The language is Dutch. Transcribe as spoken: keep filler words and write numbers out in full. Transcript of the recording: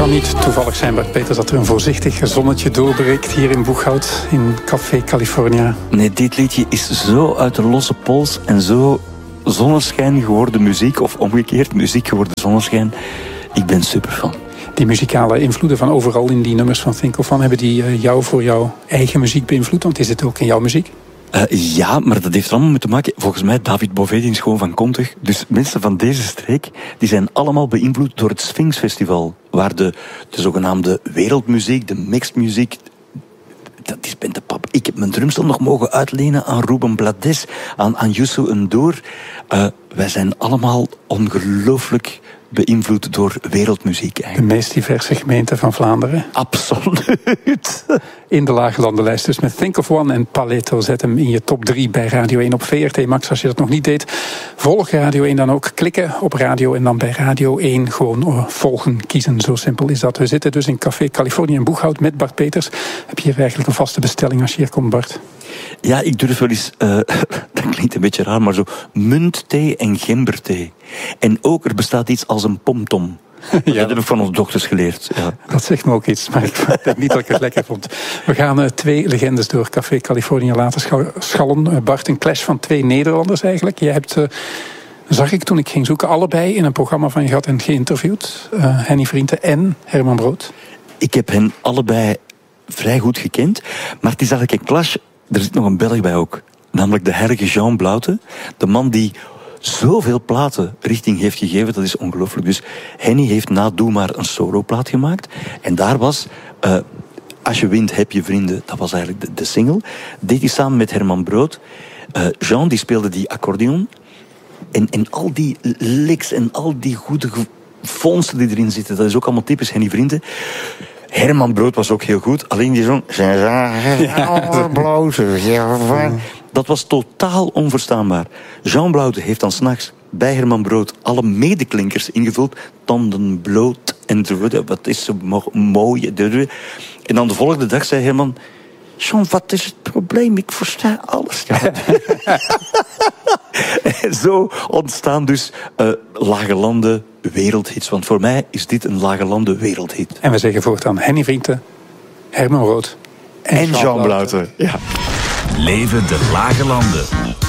kan niet toevallig zijn, Bart Peters, dat er een voorzichtig zonnetje doorbreekt hier in Boeghout, in Café California. Nee, dit liedje is zo uit de losse pols en zo zonneschijn geworden muziek, of omgekeerd muziek geworden zonneschijn. Ik ben superfan. Die muzikale invloeden van overal in die nummers van Think of One, hebben die uh, jou voor jouw eigen muziek beïnvloed? Want is het ook in jouw muziek? Uh, ja, maar dat heeft er allemaal mee te maken. Volgens mij, David Bové is gewoon van Kontig. Dus mensen van deze streek, die zijn allemaal beïnvloed door het Sphinx Festival. Waar de, de zogenaamde wereldmuziek, de mixed muziek, dat is pentapap. Ik heb mijn drumstel nog mogen uitlenen aan Ruben Blades, aan, aan Youssou N'Dour. Uh, wij zijn allemaal ongelooflijk beïnvloed door wereldmuziek. Eigenlijk. De meest diverse gemeente van Vlaanderen. Absoluut. In de lage landenlijst dus met Think of One en Paleto. Zet hem in je top drie bij Radio één op V R T Max als je dat nog niet deed. Volg Radio één dan ook. Klikken op radio en dan bij Radio één gewoon volgen, kiezen. Zo simpel is dat. We zitten dus in Café California in Boeghout met Bart Peters. Heb je hier eigenlijk een vaste bestelling als je hier komt, Bart? Ja, ik durf wel eens, uh, dat klinkt een beetje raar, maar zo muntthee en gemberthee. En ook, er bestaat iets als een pomtom. Ja. Dat heb ik van onze dochters geleerd. Ja. Dat zegt me ook iets, maar ik denk niet dat ik het lekker vond. We gaan uh, twee legendes door Café California laten scha- schallen. Uh, Bart, een clash van twee Nederlanders eigenlijk. Jij hebt, uh, zag ik toen ik ging zoeken, allebei in een programma van je gehad en geïnterviewd. Uh, Henny Vrienden en Herman Brood. Ik heb hen allebei vrij goed gekend, maar het is eigenlijk een clash. Er zit nog een Belg bij ook. Namelijk de heilige Jean Blouten. De man die zoveel platen richting heeft gegeven, dat is ongelooflijk. Dus Henny heeft na Doe Maar een soloplaat gemaakt. En daar was uh, Als je wint, heb je vrienden. Dat was eigenlijk de, de single. Deed hij samen met Herman Brood. Uh, Jean die speelde die accordeon. En, en al die licks en al die goede vondsten die erin zitten, dat is ook allemaal typisch Henny Vrienden. Herman Brood was ook heel goed. Alleen die zong... Ja. Dat was totaal onverstaanbaar. Jean Blouten heeft dan 's nachts bij Herman Brood alle medeklinkers ingevuld. Tanden bloot en wat is zo mooi. En dan de volgende dag zei Herman... Jean, wat is het probleem? Ik versta alles. En zo ontstaan dus uh, Lage Landen wereldhits. Want voor mij is dit een Lage Landen wereldhit. En we zeggen voortaan Henny Vrienden, Herman Brood en, en Jean Blouten. Ja. Leven de Lage Landen.